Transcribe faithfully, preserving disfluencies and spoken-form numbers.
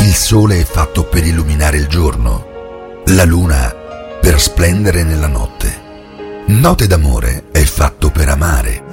Il sole è fatto per illuminare il giorno, la luna per splendere nella notte. Note d'amore è fatto per amare,